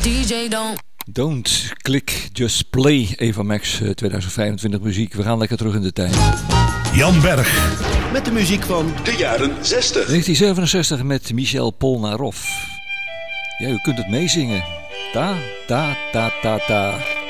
DJ Don't click, just play. Eva Max 2025 muziek. We gaan lekker terug in de tijd. Jan Berg. Met de muziek van de jaren 60. 1967 met Michel Polnareff. Ja, u kunt het meezingen. Ta, ta, ta, ta, ta.